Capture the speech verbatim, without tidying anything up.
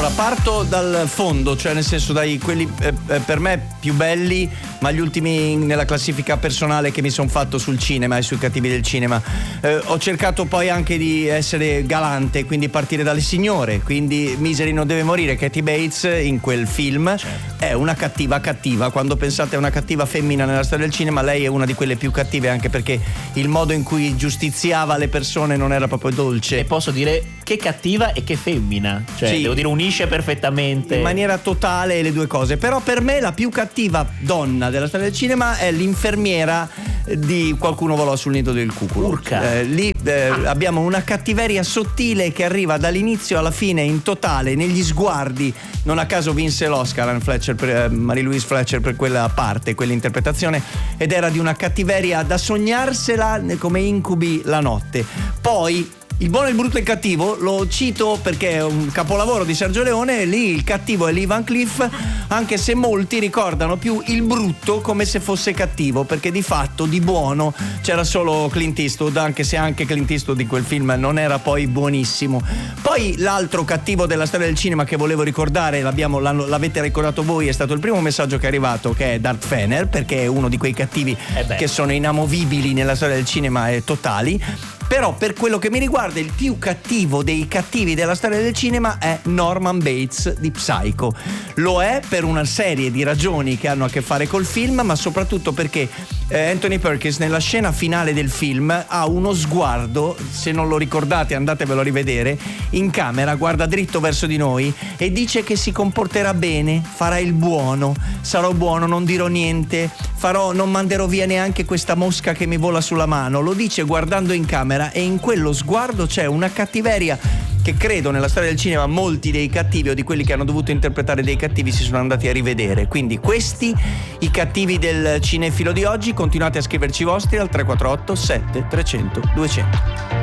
Allora, parto dal fondo, cioè nel senso dai quelli eh, per me più belli, ma gli ultimi nella classifica personale che mi sono fatto sul cinema e sui cattivi del cinema. Eh, ho cercato poi anche di essere galante, quindi partire dalle signore, quindi Misery non deve morire. Kathy Bates in quel film certo. È una cattiva cattiva. Quando pensate a una cattiva femmina nella storia del cinema, lei è una di quelle più cattive, anche perché il modo in cui giustiziava le persone non era proprio dolce. E posso dire che cattiva e che femmina, cioè sì. Devo dire unisce perfettamente in maniera totale le due cose. Però per me la più cattiva donna della storia del cinema è l'infermiera di Qualcuno volò sul nido del cuculo. Urca. Eh, lì eh, ah. abbiamo una cattiveria sottile che arriva dall'inizio alla fine in totale, negli sguardi. Non a caso vinse l'Oscar Anne Fletcher per, eh, Marie-Louise Fletcher per quella parte, quell'interpretazione, ed era di una cattiveria da sognarsela come incubi la notte. Poi Il buono, il brutto e il cattivo lo cito perché è un capolavoro di Sergio Leone, e lì il cattivo è Lee Van Cleef, anche se molti ricordano più il brutto come se fosse cattivo, perché di fatto di buono c'era solo Clint Eastwood, anche se anche Clint Eastwood di quel film non era poi buonissimo. Poi l'altro cattivo della storia del cinema che volevo ricordare, l'abbiamo, l'avete ricordato voi, è stato il primo messaggio che è arrivato, che è Darth Fener, perché è uno di quei cattivi eh che sono inamovibili nella storia del cinema e totali. Però per quello che mi riguarda il più cattivo dei cattivi della storia del cinema è Norman Bates di Psycho. Lo è per una serie di ragioni che hanno a che fare col film, ma soprattutto perché eh, Anthony Perkins nella scena finale del film ha uno sguardo, se non lo ricordate andatevelo a rivedere, in camera, guarda dritto verso di noi e dice che si comporterà bene, farà il buono, sarò buono, non dirò niente, farò, non manderò via neanche questa mosca che mi vola sulla mano. Lo dice guardando in camera, e in quello sguardo c'è una cattiveria che credo nella storia del cinema molti dei cattivi o di quelli che hanno dovuto interpretare dei cattivi si sono andati a rivedere. Quindi questi i cattivi del cinefilo di oggi. Continuate a scriverci i vostri al tre quattro otto sette trecento duecento.